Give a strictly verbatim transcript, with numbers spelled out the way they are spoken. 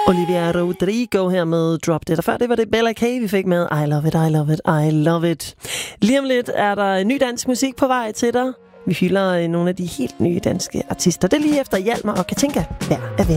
Olivia Rodrigo her med Drop Dead. Og før det var det Bella K, vi fik med I Love It, I Love It, I Love It. Lige om lidt er der ny dansk musik på vej til dig. Vi hylder nogle af de helt nye danske artister. Det er lige efter Hjalmar og Katinka. Hver er ven.